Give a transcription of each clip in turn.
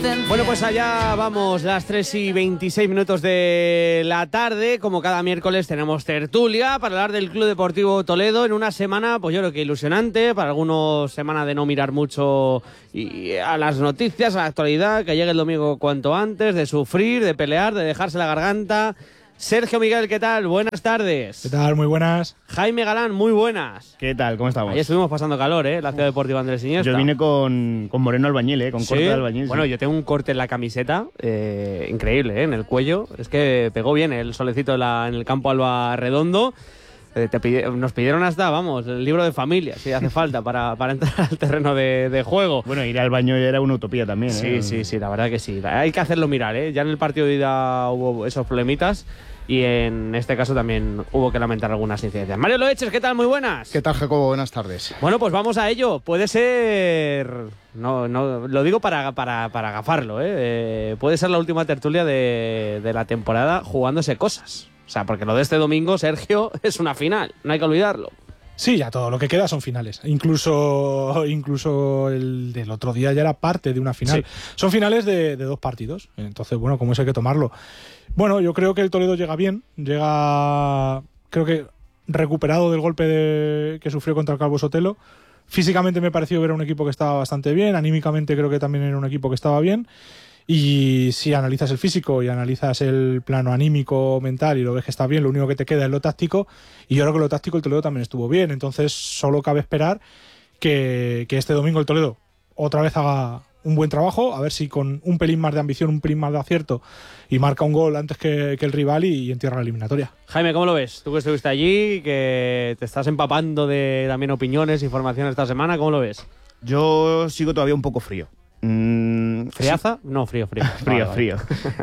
existencia. Bueno, pues allá vamos, las 3:26 de la tarde. Como cada miércoles tenemos tertulia para hablar del Club Deportivo Toledo en una semana, pues yo creo que ilusionante, para algunos semana de no mirar mucho a las noticias, a la actualidad, que llegue el domingo cuanto antes, de sufrir, de pelear, de dejarse la garganta. Sergio Miguel, ¿qué tal? Buenas tardes. ¿Qué tal? Muy buenas. Jaime Galán, muy buenas. ¿Qué tal? ¿Cómo estamos? Ahí estuvimos pasando calor, la Ciudad Deportiva Andrés Iniesta. Yo vine con Moreno Albañil, con corte de albañil. Bueno, yo tengo un corte en la camiseta increíble, en el cuello. Es que pegó bien el solecito en el campo Alba Redondo. Nos pidieron hasta, vamos, el libro de familia, si hace falta, para entrar al terreno de juego. Bueno, ir al baño era una utopía también. Sí, la verdad que sí. Hay que hacerlo mirar, Ya en el partido de ida hubo esos problemitas y en este caso también hubo que lamentar algunas incidencias. Mario Loeches, ¿qué tal? Muy buenas. ¿Qué tal, Jacobo? Buenas tardes. Bueno, pues vamos a ello. Puede ser... No, lo digo para agafarlo, puede ser la última tertulia de la temporada jugándose cosas. O sea, porque lo de este domingo, Sergio, es una final, no hay que olvidarlo. Sí, ya todo lo que queda son finales. Incluso el del otro día ya era parte de una final. Sí. Son finales de 2 partidos. Entonces, bueno, como eso hay que tomarlo. Bueno, yo creo que el Toledo llega bien. Creo que recuperado del golpe que sufrió contra el Calvo Sotelo. Físicamente me pareció ver un equipo que estaba bastante bien. Anímicamente creo que también era un equipo que estaba bien. Y si analizas el físico y analizas el plano anímico, mental y lo ves que está bien, lo único que te queda es lo táctico, y yo creo que lo táctico el Toledo también estuvo bien. Entonces solo cabe esperar que este domingo el Toledo otra vez haga un buen trabajo, a ver si con un pelín más de ambición, un pelín más de acierto, y marca un gol antes que el rival y entierra la eliminatoria. Jaime, ¿cómo lo ves? Tú que estuviste allí, que te estás empapando de también opiniones, información esta semana, ¿cómo lo ves? Yo sigo todavía un poco frío. ¿Friaza? Sí. No, frío. Frío.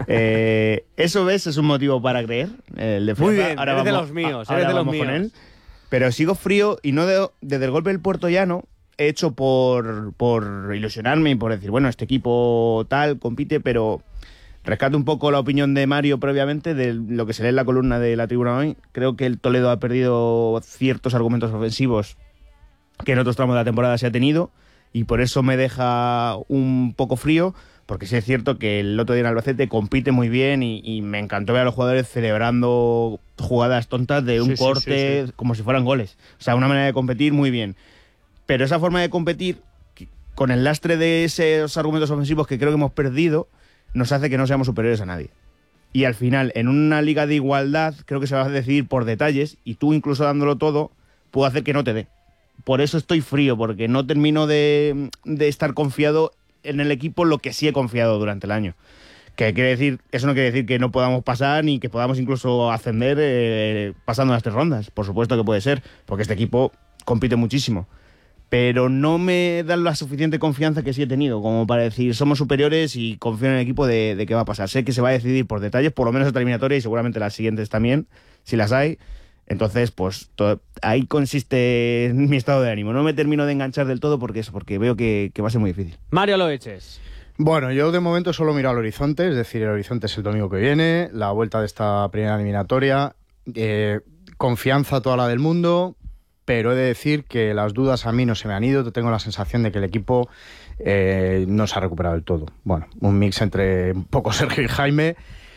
Eso, ¿ves? Es un motivo para creer. El de muy bien, ahora eres de los míos. Eres de los míos. Con él. Pero sigo frío y no desde el golpe del Puerto Llano he hecho por ilusionarme y por decir, bueno, este equipo tal, compite, pero rescato un poco la opinión de Mario previamente de lo que se lee en la columna de la tribuna hoy. Creo que el Toledo ha perdido ciertos argumentos ofensivos que en otros tramos de la temporada se ha tenido. Y por eso me deja un poco frío, porque sí es cierto que el otro día en Albacete compite muy bien y me encantó ver a los jugadores celebrando jugadas tontas de un corte como si fueran goles. O sea, una manera de competir muy bien. Pero esa forma de competir, con el lastre de esos argumentos ofensivos que creo que hemos perdido, nos hace que no seamos superiores a nadie. Y al final, en una liga de igualdad, creo que se va a decidir por detalles, y tú incluso dándolo todo, puedo hacer que no te dé. Por eso estoy frío, porque no termino de estar confiado en el equipo lo que sí he confiado durante el año. Eso no quiere decir que no podamos pasar ni que podamos incluso ascender pasando las 3 rondas. Por supuesto que puede ser, porque este equipo compite muchísimo. Pero no me dan la suficiente confianza que sí he tenido como para decir somos superiores y confío en el equipo de qué va a pasar. Sé que se va a decidir por detalles, por lo menos esta eliminatoria y seguramente las siguientes también, si las hay. Entonces, pues ahí consiste mi estado de ánimo. No me termino de enganchar del todo porque veo que va a ser muy difícil. Mario Loeches. Bueno, yo de momento solo miro al horizonte, es decir, el horizonte es el domingo que viene, la vuelta de esta primera eliminatoria, confianza toda la del mundo, pero he de decir que las dudas a mí no se me han ido. Tengo la sensación de que el equipo no se ha recuperado del todo. Bueno, un mix entre un poco Sergio y Jaime.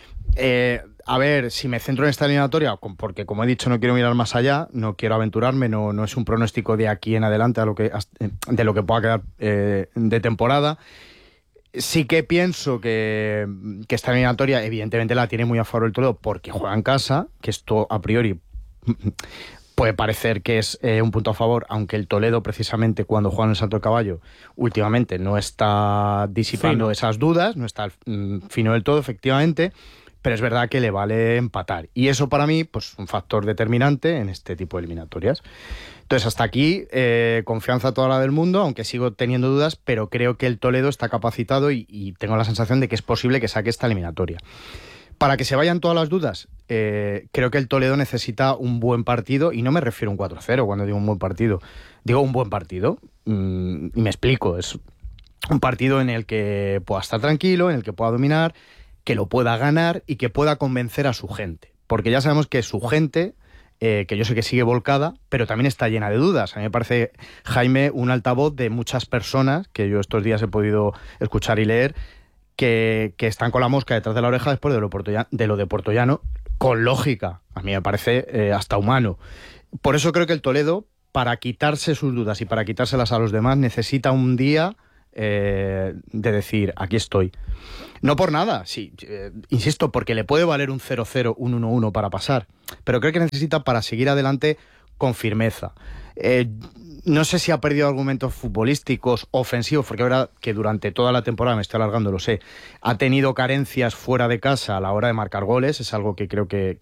A ver, si me centro en esta eliminatoria, porque como he dicho no quiero mirar más allá, no quiero aventurarme, no es un pronóstico de aquí en adelante de lo que pueda quedar de temporada. Sí que pienso que esta eliminatoria evidentemente la tiene muy a favor el Toledo porque juega en casa, que esto a priori puede parecer que es un punto a favor, aunque el Toledo precisamente cuando juega en el Salto del Caballo últimamente no está disipando esas dudas, no está fino del todo efectivamente. Pero es verdad que le vale empatar. Y eso para mí, pues un factor determinante en este tipo de eliminatorias. Entonces, hasta aquí, confianza toda la del mundo, aunque sigo teniendo dudas, pero creo que el Toledo está capacitado y tengo la sensación de que es posible que saque esta eliminatoria. Para que se vayan todas las dudas, creo que el Toledo necesita un buen partido, y no me refiero a un 4-0 cuando digo un buen partido. Digo un buen partido, y me explico, es un partido en el que pueda estar tranquilo, en el que pueda dominar, que lo pueda ganar y que pueda convencer a su gente. Porque ya sabemos que su gente, que yo sé que sigue volcada, pero también está llena de dudas. A mí me parece, Jaime, un altavoz de muchas personas, que yo estos días he podido escuchar y leer, que están con la mosca detrás de la oreja después de lo de Portollano, con lógica. A mí me parece hasta humano. Por eso creo que el Toledo, para quitarse sus dudas y para quitárselas a los demás, necesita un día de decir, aquí estoy. No por nada, sí, insisto, porque le puede valer un 0-0, un 1-1 para pasar, pero creo que necesita para seguir adelante con firmeza. No sé si ha perdido argumentos futbolísticos, ofensivos, porque es verdad que durante toda la temporada, me estoy alargando, lo sé, ha tenido carencias fuera de casa a la hora de marcar goles, es algo que creo que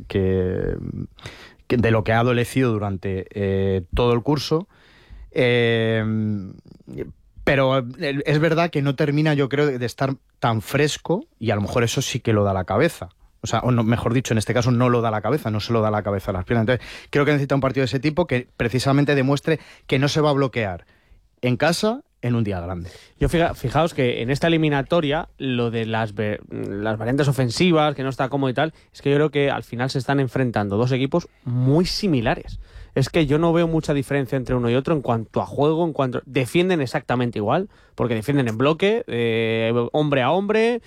de lo que ha adolecido durante todo el curso. Pero es verdad que no termina, yo creo, de estar tan fresco, y a lo mejor eso sí que lo da la cabeza. O sea, o no, mejor dicho, en este caso no lo da la cabeza, no se lo da la cabeza a las piernas. Entonces, creo que necesita un partido de ese tipo que precisamente demuestre que no se va a bloquear en casa en un día grande. Yo fijaos que en esta eliminatoria lo de las variantes ofensivas, que no está cómodo y tal, es que yo creo que al final se están enfrentando dos equipos muy similares. Es que yo no veo mucha diferencia entre uno y otro en cuanto a juego, en cuanto defienden exactamente igual, porque defienden en bloque, hombre a hombre,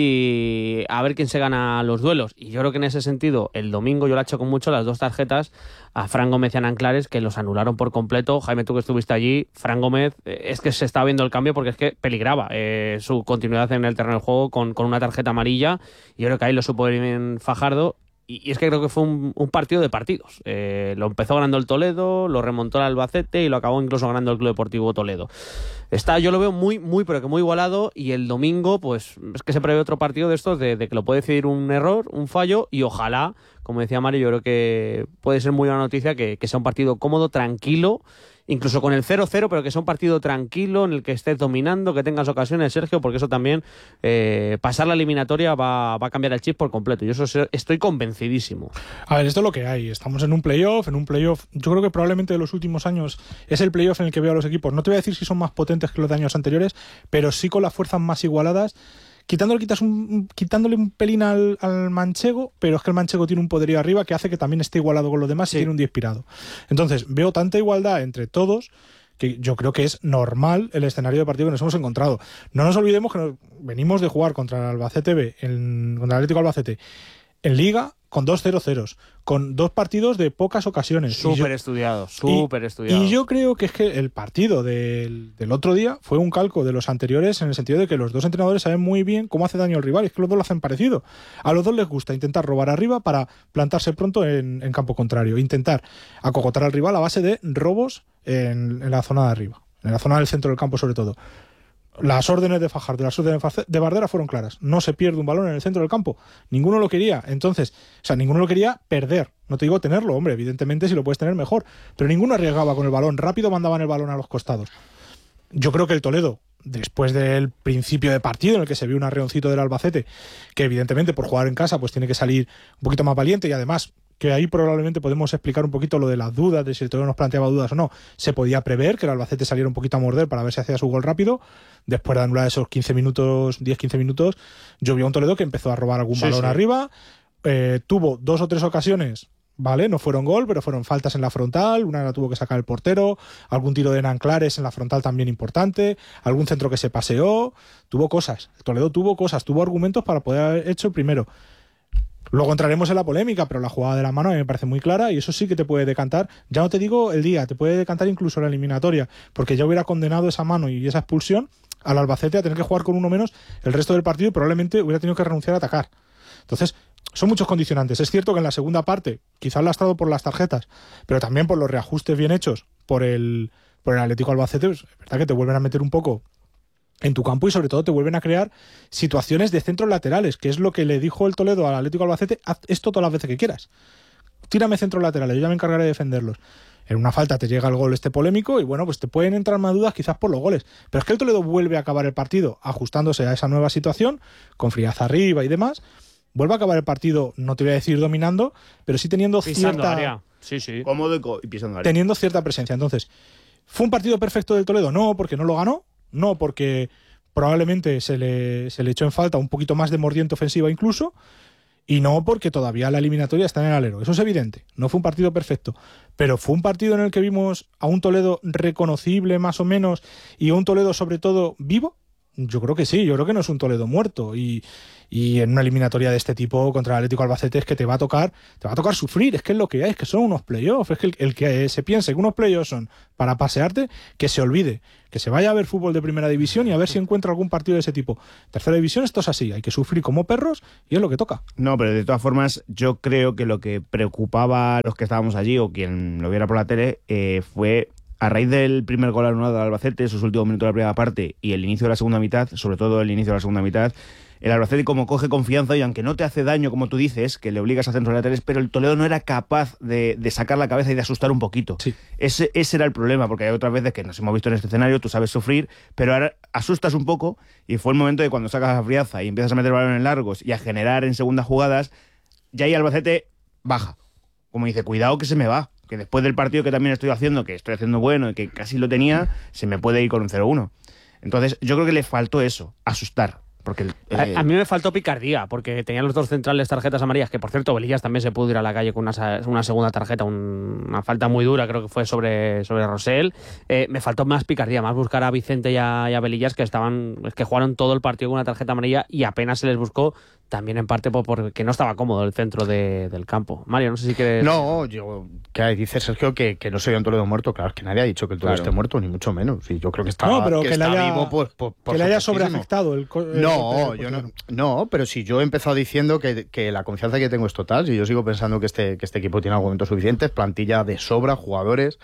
y a ver quién se gana los duelos. Y yo creo que en ese sentido, el domingo yo le echo con mucho las dos tarjetas a Fran Gómez y a Nanclares, que los anularon por completo. Jaime, tú que estuviste allí, Fran Gómez, es que se está viendo el cambio porque es que peligraba su continuidad en el terreno del juego con una tarjeta amarilla. Y yo creo que ahí lo supo ver bien Fajardo. Y es que creo que fue un partido de partidos. Lo empezó ganando el Toledo, lo remontó el Albacete y lo acabó incluso ganando el Club Deportivo Toledo. Yo lo veo pero que muy igualado, y el domingo pues es que se prevé otro partido de estos de que lo puede decidir un error, un fallo, y ojalá, como decía Mario, yo creo que puede ser muy buena noticia que sea un partido cómodo, tranquilo, incluso con el 0-0, pero que sea un partido tranquilo en el que estés dominando, que tengas ocasiones, Sergio, porque eso también, pasar la eliminatoria va a cambiar el chip por completo. Yo eso estoy convencidísimo. A ver, esto es lo que hay. Estamos en un playoff. Yo creo que probablemente de los últimos años es el playoff en el que veo a los equipos. No te voy a decir si son más potentes que los de años anteriores, pero sí con las fuerzas más igualadas. Quitándole un pelín al manchego, pero es que el manchego tiene un poderío arriba que hace que también esté igualado con los demás, sí. Y tiene un día inspirado. Entonces, veo tanta igualdad entre todos que yo creo que es normal el escenario de partido que nos hemos encontrado. No nos olvidemos que venimos de jugar contra el Albacete B, contra el Atlético Albacete, en Liga, con 2 0-0, con 2 partidos de pocas ocasiones. Súper estudiado. Y yo creo que es que el partido del otro día fue un calco de los anteriores, en el sentido de que los dos entrenadores saben muy bien cómo hace daño al rival. Es que los dos lo hacen parecido. A los dos les gusta intentar robar arriba para plantarse pronto en campo contrario. Intentar acogotar al rival a base de robos en la zona de arriba, en la zona del centro del campo sobre todo. Las órdenes de Fajardo, las órdenes de Bardera fueron claras. No se pierde un balón en el centro del campo. Ninguno lo quería. Entonces, ninguno lo quería perder. No te digo tenerlo, hombre, evidentemente si lo puedes tener mejor. Pero ninguno arriesgaba con el balón. Rápido mandaban el balón a los costados. Yo creo que el Toledo, después del principio de partido en el que se vio un arreoncito del Albacete, que evidentemente por jugar en casa pues tiene que salir un poquito más valiente, y además que ahí probablemente podemos explicar un poquito lo de las dudas, de si el Toledo nos planteaba dudas o no. Se podía prever que el Albacete saliera un poquito a morder para ver si hacía su gol rápido. Después de anular esos 10-15 minutos, yo vi a un Toledo que empezó a robar algún balón arriba, tuvo 2 o 3 ocasiones, vale, no fueron gol, pero fueron faltas en la frontal, una la tuvo que sacar el portero, algún tiro de Nanclares en la frontal también importante, algún centro que se paseó, tuvo cosas. El Toledo tuvo argumentos para poder haber hecho el primero. Luego entraremos en la polémica, pero la jugada de la mano a mí me parece muy clara, y eso sí que te puede decantar, ya no te digo el día, te puede decantar incluso la eliminatoria, porque ya hubiera condenado esa mano y esa expulsión al Albacete a tener que jugar con uno menos el resto del partido, y probablemente hubiera tenido que renunciar a atacar. Entonces, son muchos condicionantes. Es cierto que en la segunda parte, quizás lastrado por las tarjetas, pero también por los reajustes bien hechos por el Atlético Albacete, pues, es verdad que te vuelven a meter un poco en tu campo, y sobre todo te vuelven a crear situaciones de centros laterales, que es lo que le dijo el Toledo al Atlético Albacete: haz esto todas las veces que quieras, tírame centros laterales, yo ya me encargaré de defenderlos. En una falta te llega el gol polémico, y bueno, pues te pueden entrar más dudas quizás por los goles, pero es que el Toledo vuelve a acabar el partido ajustándose a esa nueva situación, con frialdad arriba y demás, vuelve a acabar el partido, no te voy a decir dominando, pero sí teniendo pisando área. Cómodo y pisando área. Teniendo cierta presencia. Entonces, ¿fue un partido perfecto del Toledo? No, porque no lo ganó. No, porque probablemente se le echó en falta un poquito más de mordiente ofensiva incluso, y no porque todavía la eliminatoria está en el alero. Eso es evidente. No fue un partido perfecto, pero fue un partido en el que vimos a un Toledo reconocible más o menos, y a un Toledo sobre todo vivo, Yo creo que sí, yo creo que no es un Toledo muerto y en una eliminatoria de este tipo contra el Atlético Albacete es que te va a tocar sufrir, es que es lo que hay, es que son unos playoffs, es que el que se piense que unos playoffs son para pasearte, que se olvide, que se vaya a ver fútbol de primera división y a ver si encuentra algún partido de ese tipo. Tercera división esto es así, hay que sufrir como perros y es lo que toca. No, pero de todas formas yo creo que lo que preocupaba a los que estábamos allí o quien lo viera por la tele fue... A raíz del primer gol anulado de Albacete, esos últimos minutos de la primera parte y el inicio de la segunda mitad, sobre todo el inicio de la segunda mitad, el Albacete como coge confianza y aunque no te hace daño, como tú dices, que le obligas a centros laterales, pero el Toledo no era capaz de sacar la cabeza y de asustar un poquito. Sí. Ese era el problema, porque hay otras veces que nos hemos visto en este escenario, tú sabes sufrir, pero ahora asustas un poco y fue el momento de cuando sacas a Friaza y empiezas a meter balones largos y a generar en segundas jugadas, ya ahí Albacete baja. Como dice, cuidado que se me va. Que después del partido que también estoy haciendo bueno y que casi lo tenía, se me puede ir con un 0-1. Entonces, yo creo que le faltó eso, asustar. Porque a mí me faltó picardía, porque tenía los dos centrales tarjetas amarillas, que por cierto, Belillas también se pudo ir a la calle con una segunda tarjeta, una falta muy dura, creo que fue sobre Rosell. Me faltó más picardía, más buscar a Vicente y a Belillas, que jugaron todo el partido con una tarjeta amarilla y apenas se les buscó, también en parte porque no estaba cómodo el centro del campo. Mario, no sé si quieres... No, ¿qué dice Sergio que no sería un Toledo muerto? Claro, es que nadie ha dicho que el Toledo esté muerto, ni mucho menos. Y yo creo que está, pero que le está haya, vivo por que le haya sobreafectado No, pero si yo he empezado diciendo que la confianza que tengo es total, si yo sigo pensando que este equipo tiene argumentos suficientes, plantilla de sobra, jugadores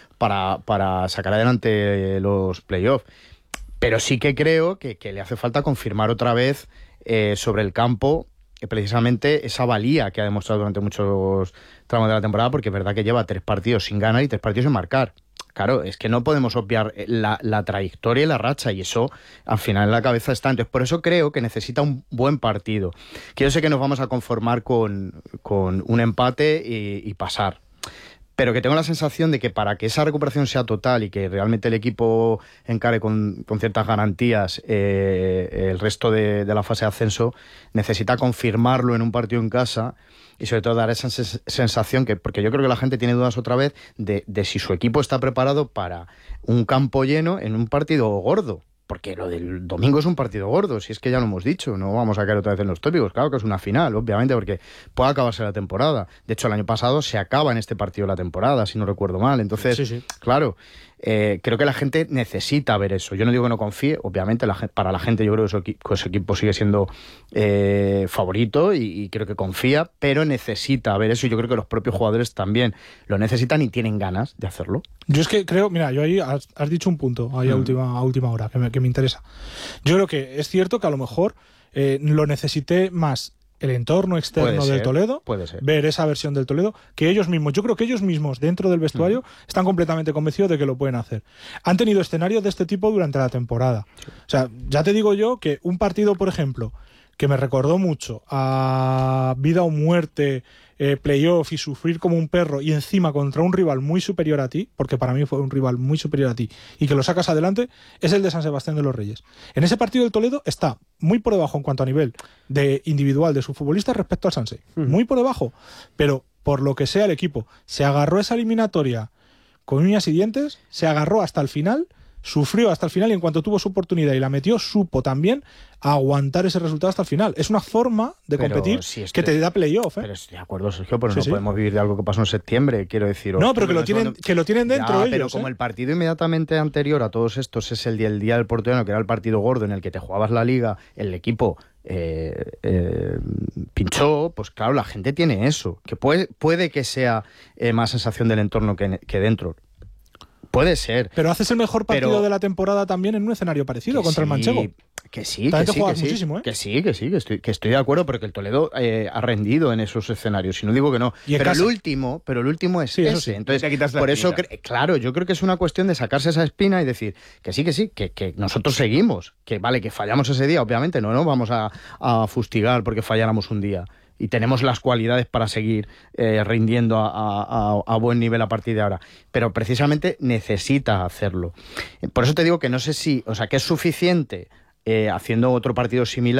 para sacar adelante los playoffs. Pero sí que creo que le hace falta confirmar otra vez sobre el campo precisamente esa valía que ha demostrado durante muchos tramos de la temporada, porque es verdad que lleva 3 partidos sin ganar y 3 partidos sin marcar. Claro, es que no podemos obviar la trayectoria y la racha, y eso al final en la cabeza está. Entonces, por eso creo que necesita un buen partido. Que yo sé que nos vamos a conformar con un empate y pasar. Pero que tengo la sensación de que para que esa recuperación sea total y que realmente el equipo encare con ciertas garantías el resto de la fase de ascenso, necesita confirmarlo en un partido en casa y sobre todo dar esa sensación, porque yo creo que la gente tiene dudas otra vez de si su equipo está preparado para un campo lleno en un partido gordo. Porque lo del domingo es un partido gordo, si es que ya lo hemos dicho, no vamos a caer otra vez en los tópicos. Claro que es una final, obviamente, porque puede acabarse la temporada. De hecho, el año pasado se acaba en este partido la temporada, si no recuerdo mal. Entonces, sí. Claro, creo que la gente necesita ver eso. Yo no digo que no confíe, obviamente, para la gente yo creo que su equipo sigue siendo favorito y creo que confía, pero necesita ver eso y yo creo que los propios jugadores también lo necesitan y tienen ganas de hacerlo. Yo es que creo, mira, yo ahí has dicho un punto ahí a última hora que me interesa. Yo creo que es cierto que a lo mejor lo necesité más el entorno externo del Toledo, ver esa versión del Toledo, que ellos mismos, yo creo que ellos mismos dentro del vestuario están completamente convencidos de que lo pueden hacer. Han tenido escenarios de este tipo durante la temporada. Sí. O sea, ya te digo yo que un partido, por ejemplo, que me recordó mucho a vida o muerte, playoff y sufrir como un perro y encima contra un rival muy superior a ti, porque para mí fue un rival muy superior a ti y que lo sacas adelante, es el de San Sebastián de los Reyes. En ese partido el Toledo está muy por debajo en cuanto a nivel de individual de sus futbolistas respecto al Sanse, muy por debajo, pero por lo que sea el equipo se agarró esa eliminatoria con uñas y dientes, se agarró hasta el final, sufrió hasta el final y en cuanto tuvo su oportunidad y la metió, supo también aguantar ese resultado hasta el final. Es una forma de competir que te da playoff. Pero estoy de acuerdo, Sergio, pero no podemos vivir de algo que pasó en septiembre, quiero decir. No, pero que lo tienen dentro ellos. Pero como el partido inmediatamente anterior a todos estos es el día del Portollano, que era el partido gordo en el que te jugabas la liga, el equipo pinchó, pues claro, la gente tiene eso. Que puede que sea más sensación del entorno que dentro. Puede ser. Pero haces el mejor partido de la temporada también en un escenario parecido contra el Manchego. Que sí, que estoy de acuerdo, porque el Toledo ha rendido en esos escenarios, y no digo que no. Pero el último es ese. Sí. Entonces, por eso, claro, yo creo que es una cuestión de sacarse esa espina y decir que nosotros seguimos, que vale, que fallamos ese día, obviamente, no vamos a fustigar porque falláramos un día. Y tenemos las cualidades para seguir rindiendo a buen nivel a partir de ahora. Pero precisamente necesita hacerlo. Por eso te digo que no sé que es suficiente haciendo otro partido similar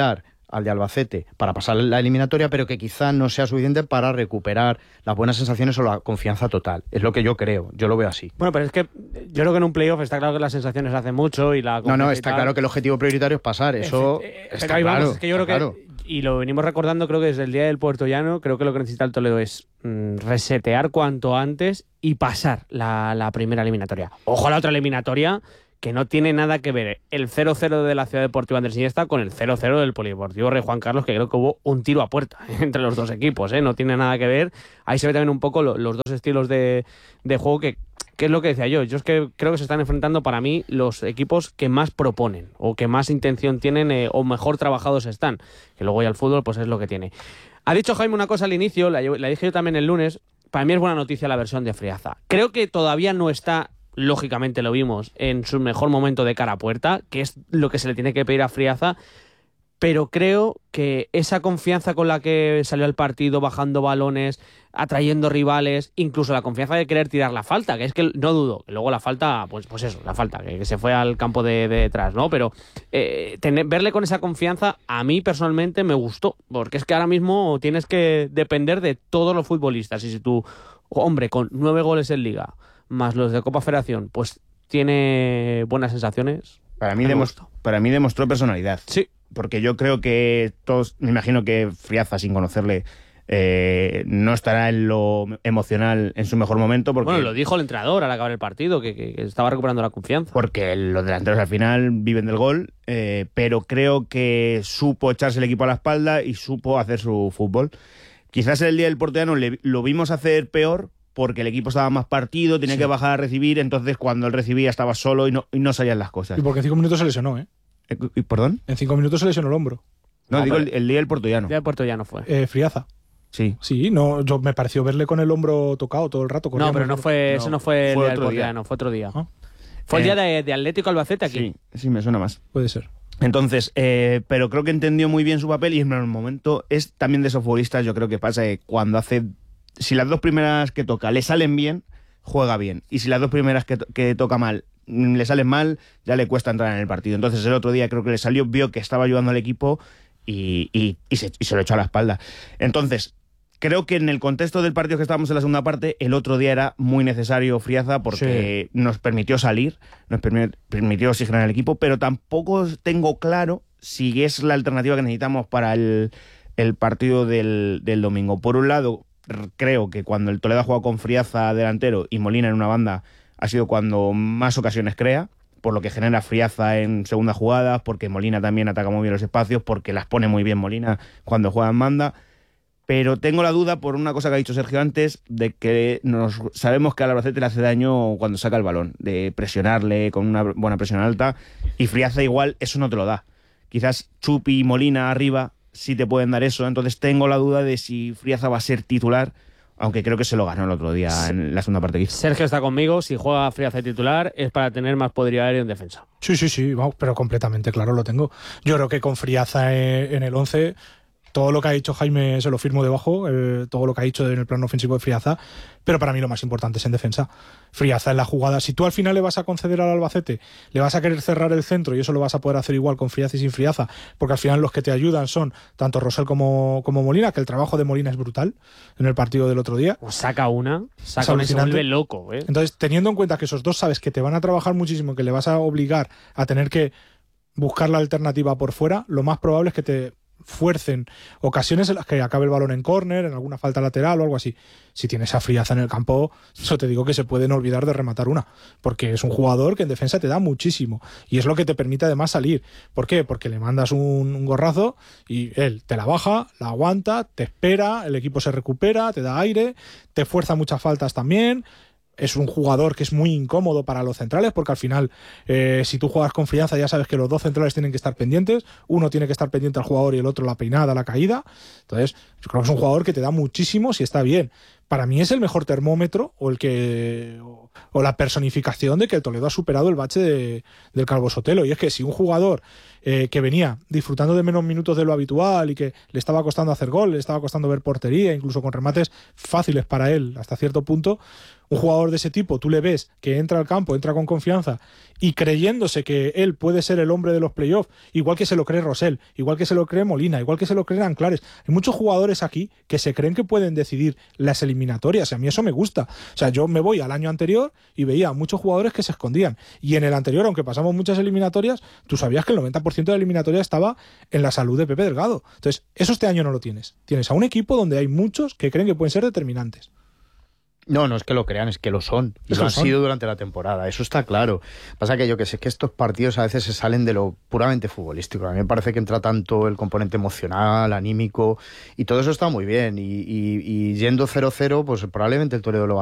al de Albacete para pasar la eliminatoria, pero que quizá no sea suficiente para recuperar las buenas sensaciones o la confianza total. Es lo que yo creo, yo lo veo así. Bueno, pero es que yo creo que en un playoff está claro que las sensaciones hacen mucho y la... No, está claro que el objetivo prioritario es pasar, eso está ahí claro. Vamos, es que yo creo claro. que, y lo venimos recordando, creo que desde el día del Puerto Llano, creo que lo que necesita el Toledo es resetear cuanto antes y pasar la primera eliminatoria. Ojo a la otra eliminatoria, que no tiene nada que ver el 0-0 de la Ciudad Deportiva Andrés Iniesta con el 0-0 del Polideportivo Rey Juan Carlos, que creo que hubo un tiro a puerta entre los dos equipos, no tiene nada que ver. Ahí se ve también un poco los dos estilos de juego que es lo que decía yo. Yo es que creo que se están enfrentando para mí los equipos que más proponen o que más intención tienen o mejor trabajados están, que luego ya el fútbol pues es lo que tiene. Ha dicho Jaime una cosa al inicio, la dije yo también el lunes. Para mí es buena noticia la versión de Friaza. Creo que todavía no está, lógicamente lo vimos, en su mejor momento de cara a puerta, que es lo que se le tiene que pedir a Friaza, pero creo que esa confianza con la que salió al partido, bajando balones, atrayendo rivales, incluso la confianza de querer tirar la falta, que es que no dudo, que luego la falta, pues eso, la falta, que se fue al campo de detrás, ¿no? Pero verle con esa confianza, a mí personalmente me gustó, porque es que ahora mismo tienes que depender de todos los futbolistas, y si tu hombre con 9 goles en Liga, más los de Copa Federación, pues tiene buenas sensaciones. Para mí demostró personalidad. Sí. Porque yo creo que todos, me imagino que Friaza, sin conocerle, no estará en lo emocional en su mejor momento. Porque, bueno, lo dijo el entrenador al acabar el partido, que estaba recuperando la confianza. Porque los delanteros al final viven del gol, pero creo que supo echarse el equipo a la espalda y supo hacer su fútbol. Quizás el día del Puerto Llano lo vimos hacer peor, porque el equipo estaba más partido, tenía que bajar a recibir, entonces cuando él recibía estaba solo y no salían las cosas. Y porque en 5 minutos se lesionó, ¿eh? ¿Perdón? En 5 minutos se lesionó el hombro. No, digo el día del Puerto Llano. El día del Puerto Llano fue. Friaza. Sí. Sí, no, yo me pareció verle con el hombro tocado todo el rato. No, pero no fue, ese no fue el día del Puerto día. Llano, fue otro día. ¿Ah? Fue el día de Atlético Albacete aquí. Sí, me suena más. Puede ser. Entonces, pero creo que entendió muy bien su papel y en el momento es también de esos futbolistas, yo creo que pasa que cuando si las 2 primeras que toca le salen bien, juega bien. Y si las 2 primeras que toca mal le salen mal, ya le cuesta entrar en el partido. Entonces el otro día creo que le salió, vio que estaba ayudando al equipo y se lo echó a la espalda. Entonces, creo que en el contexto del partido que estábamos en la segunda parte, el otro día era muy necesario Friaza porque nos permitió salir, nos permitió oxigenar el equipo, pero tampoco tengo claro si es la alternativa que necesitamos para el partido del domingo. Por un lado, creo que cuando el Toledo ha jugado con Friaza delantero y Molina en una banda, ha sido cuando más ocasiones crea, por lo que genera Friaza en segundas jugadas, porque Molina también ataca muy bien los espacios, porque las pone muy bien Molina cuando juega en banda. Pero tengo la duda, por una cosa que ha dicho Sergio antes, de que sabemos que al Albacete le hace daño cuando saca el balón, de presionarle con una buena presión alta, y Friaza igual eso no te lo da. Quizás Chupi y Molina arriba sí te pueden dar eso, entonces tengo la duda de si Friaza va a ser titular, aunque creo que se lo ganó el otro día en la segunda parte que hizo. Sergio está conmigo, si juega Friaza de titular es para tener más poderío aéreo en defensa. Sí, vamos, pero completamente claro lo tengo. Yo creo que con Friaza en el 11, todo lo que ha dicho Jaime se lo firmo debajo, todo lo que ha dicho en el plano ofensivo de Friaza, pero para mí lo más importante es en defensa. Friaza en la jugada, si tú al final le vas a conceder al Albacete, le vas a querer cerrar el centro y eso lo vas a poder hacer igual con Friaza y sin Friaza, porque al final los que te ayudan son tanto Rosell como Molina, que el trabajo de Molina es brutal en el partido del otro día. Pues saca una y se vuelve loco. Entonces, teniendo en cuenta que esos dos sabes que te van a trabajar muchísimo, que le vas a obligar a tener que buscar la alternativa por fuera, lo más probable es que te fuercen ocasiones en las que acabe el balón en córner, en alguna falta lateral o algo así. Si tienes a Friaza en el campo, yo te digo que se pueden olvidar de rematar una, porque es un jugador que en defensa te da muchísimo y es lo que te permite además salir. ¿Por qué? Porque le mandas un gorrazo y él te la baja, la aguanta, te espera, el equipo se recupera, te da aire, te fuerza muchas faltas también. Es un jugador que es muy incómodo para los centrales porque al final si tú juegas con Friaza ya sabes que los dos centrales tienen que estar pendientes, uno tiene que estar pendiente al jugador y el otro la peinada, la caída. Entonces yo creo que es un jugador que te da muchísimo si está bien, para mí es el mejor termómetro o la personificación de que el Toledo ha superado el bache del Calvo Sotelo. Y es que si un jugador que venía disfrutando de menos minutos de lo habitual y que le estaba costando hacer gol, le estaba costando ver portería, incluso con remates fáciles para él hasta cierto punto, un jugador de ese tipo, tú le ves que entra al campo, entra con confianza y creyéndose que él puede ser el hombre de los playoffs, igual que se lo cree Rosell, igual que se lo cree Molina, igual que se lo creen Anclares. Hay muchos jugadores aquí que se creen que pueden decidir las eliminatorias, y a mí eso me gusta. O sea, yo me voy al año anterior y veía a muchos jugadores que se escondían. Y en el anterior, aunque pasamos muchas eliminatorias, tú sabías que el 90% de la eliminatoria estaba en la salud de Pepe Delgado. Entonces, eso este año no lo tienes. Tienes a un equipo donde hay muchos que creen que pueden ser determinantes. No, no es que lo crean, es que lo son. Y lo han sido durante la temporada, eso está claro. Pasa que yo que sé que estos partidos a veces se salen de lo puramente futbolístico. A mí me parece que entra tanto el componente emocional, anímico, y todo eso está muy bien. Y yendo 0-0, pues probablemente el Toledo lo va